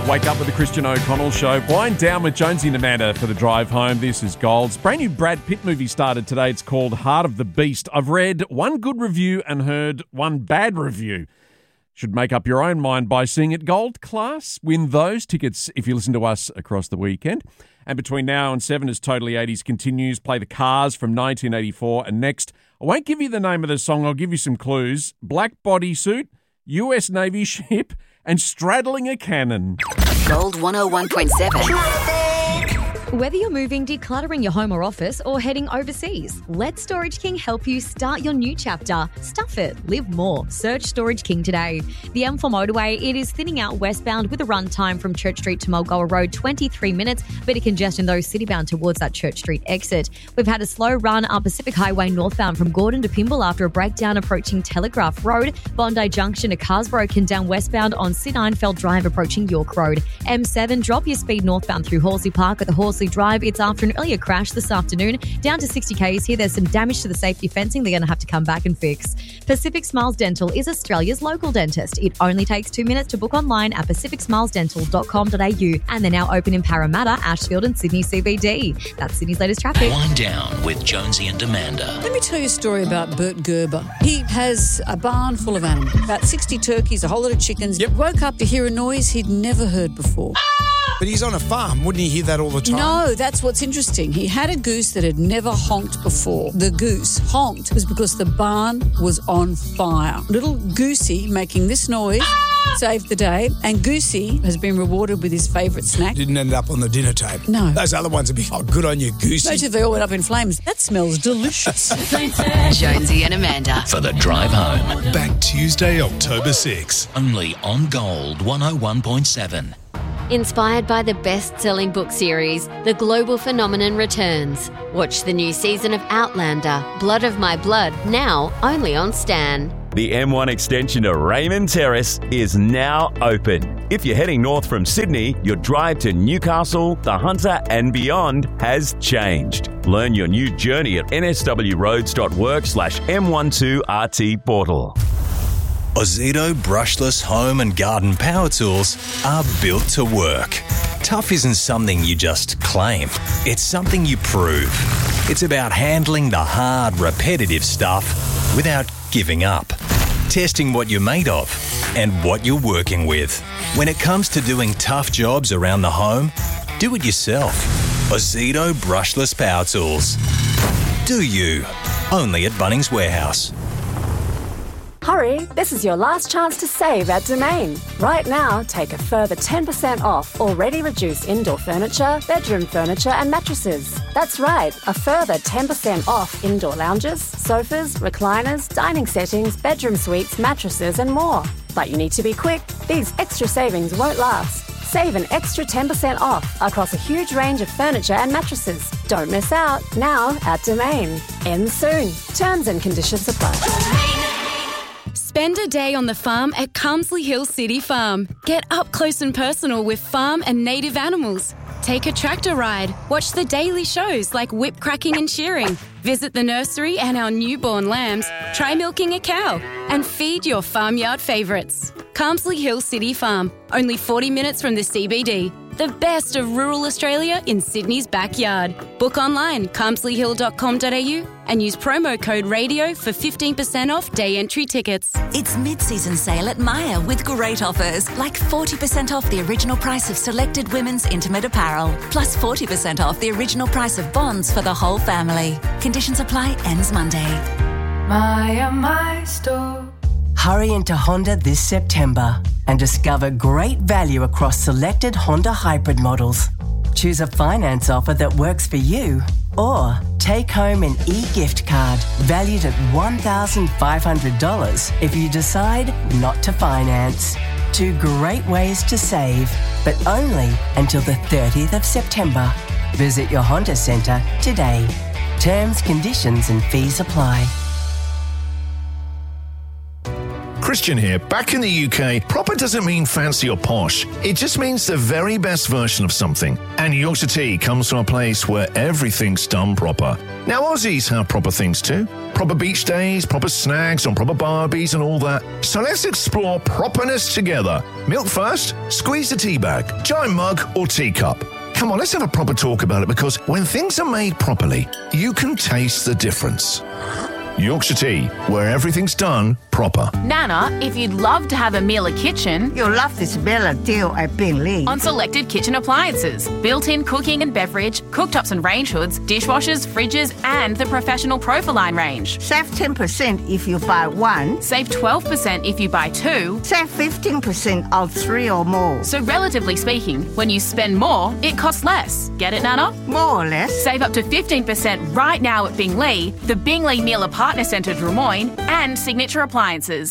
Wake up with the Christian O'Connell Show. Wind down with Jonesy and Amanda for the drive home. This is Gold's brand new Brad Pitt movie started today. It's called Heart of the Beast. I've read one good review and heard one bad review. Should make up your own mind by seeing it. Gold class. Win those tickets if you listen to us across the weekend. And between now and 7 as Totally 80s continues, play the Cars from 1984. And next, I won't give you the name of the song. I'll give you some clues. Black bodysuit, US Navy ship, and straddling a cannon. Gold 101.7. Whether you're moving, decluttering your home or office, or heading overseas, let Storage King help you start your new chapter. Stuff it. Live more. Search Storage King today. The M4 motorway, it is thinning out westbound with a run time from Church Street to Mulgoa Road, 23 minutes. Bit of congestion, though, citybbound towards that Church Street exit. We've had a slow run up Pacific Highway northbound from Gordon to Pymble after a breakdown approaching Telegraph Road. Bondi Junction to cars broken down westbound on Sid Einfeld Drive approaching York Road. M7, drop your speed northbound through Horsley Park at the Horsley Drive. It's after an earlier crash this afternoon. Down to 60 k's here. There's some damage to the safety fencing they're going to have to come back and fix. Pacific Smiles Dental is Australia's local dentist. It only takes 2 minutes to book online at pacificsmilesdental.com.au, and they're now open in Parramatta, Ashfield and Sydney CBD. That's Sydney's latest traffic. Wind down with Jonesy and Amanda. Let me tell you a story about Bert Gerber. He has a barn full of animals, about 60 turkeys, a whole lot of chickens. Yep. Woke up to hear a noise he'd never heard before. But he's on a farm. Wouldn't he hear that all the time? No, that's what's interesting. He had a goose that had never honked before. The goose honked was because the barn was on fire. Little Goosey making this noise saved the day, and Goosey has been rewarded with his favourite snack. Didn't end up on the dinner table. No. Those other ones would be, oh, good on you, Goosey. Imagine if they all went up in flames. That smells delicious. Jonesy and Amanda. For the drive home. Back Tuesday, October 6. Only on Gold 101.7. Inspired by the best-selling book series, The Global Phenomenon returns. Watch the new season of Outlander, Blood of My Blood, now only on Stan. The M1 extension to Raymond Terrace is now open. If you're heading north from Sydney, your drive to Newcastle, the Hunter and beyond has changed. Learn your new journey at nswroads.work/M12RT portal. Ozito brushless home and garden power tools are built to work. Tough isn't something you just claim. It's something you prove. It's about handling the hard, repetitive stuff without giving up. Testing what you're made of and what you're working with. When it comes to doing tough jobs around the home, do it yourself. Ozito brushless power tools. Do you. Only at Bunnings Warehouse. Hurry, this is your last chance to save at Domain. Right now, take a further 10% off already reduced indoor furniture, bedroom furniture and mattresses. That's right, a further 10% off indoor lounges, sofas, recliners, dining settings, bedroom suites, mattresses and more. But you need to be quick. These extra savings won't last. Save an extra 10% off across a huge range of furniture and mattresses. Don't miss out. Now at Domain. Ends soon. Terms and conditions apply. Spend a day on the farm at Carmsley Hill City Farm. Get up close and personal with farm and native animals. Take a tractor ride. Watch the daily shows like whip cracking and shearing. Visit the nursery and our newborn lambs. Try milking a cow. And feed your farmyard favourites. Carmsley Hill City Farm. Only 40 minutes from the CBD. The best of rural Australia in Sydney's backyard. Book online, carmsleyhill.com.au and use promo code RADIO for 15% off day entry tickets. It's mid-season sale at Myer with great offers, like 40% off the original price of selected women's intimate apparel, plus 40% off the original price of bonds for the whole family. Conditions apply, ends Monday. Myer, my store. Hurry into Honda this September and discover great value across selected Honda hybrid models. Choose a finance offer that works for you, or take home an e-gift card valued at $1,500 if you decide not to finance. 2 great ways to save, but only until the 30th of September. Visit your Honda Centre today. Terms, conditions and fees apply. Christian here. Back in the UK, proper doesn't mean fancy or posh. It just means the very best version of something. And Yorkshire Tea comes from a place where everything's done proper. Now, Aussies have proper things too. Proper beach days, proper snags on proper barbies and all that. So let's explore properness together. Milk first, squeeze the tea bag, giant mug or teacup. Come on, let's have a proper talk about it, because when things are made properly, you can taste the difference. Yorkshire Tea, where everything's done proper. Nana, if you'd love to have a Miele kitchen, you'll love this Miele deal at Bingley. On selected kitchen appliances, built-in cooking and beverage, cooktops and range hoods, dishwashers, fridges, and the professional Profiline range. Save 10% if you buy one. Save 12% if you buy two. Save 15% on 3 or more. So relatively speaking, when you spend more, it costs less. Get it, Nana? More or less. Save up to 15% right now at Bingley, the Bingley Miele Partner Centre Drummoyne, and Signature Appliances.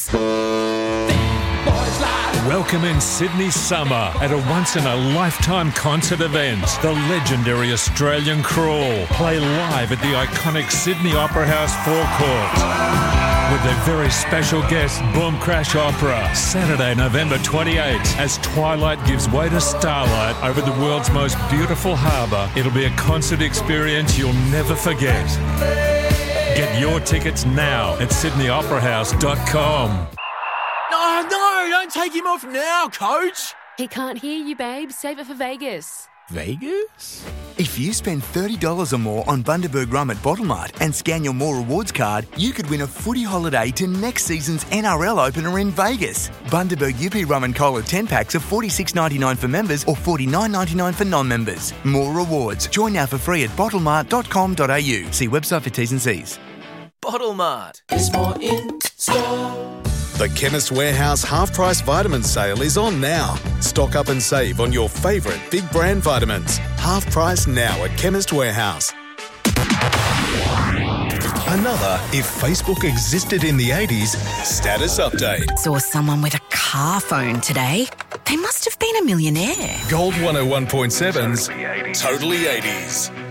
Welcome in Sydney summer at a once-in-a-lifetime concert event. The legendary Australian Crawl play live at the iconic Sydney Opera House forecourt with their very special guest, Boom Crash Opera, Saturday, November 28th. As twilight gives way to starlight over the world's most beautiful harbour, it'll be a concert experience you'll never forget. Get your tickets now at sydneyoperahouse.com. Oh, no, don't take him off now, Coach. He can't hear you, babe. Save it for Vegas. Vegas? If you spend $30 or more on Bundaberg Rum at Bottle Mart and scan your More Rewards card, you could win a footy holiday to next season's NRL opener in Vegas. Bundaberg UP Rum and Cola 10-packs are $46.99 for members or $49.99 for non-members. More Rewards. Join now for free at bottlemart.com.au. See website for T's and C's. Bottle Mart. There's more in store. The Chemist Warehouse half-price vitamin sale is on now. Stock up and save on your favourite big brand vitamins. Half price now at Chemist Warehouse. Another If Facebook Existed in the 80s status update. Saw someone with a car phone today. They must have been a millionaire. Gold 101.7's Totally 80s.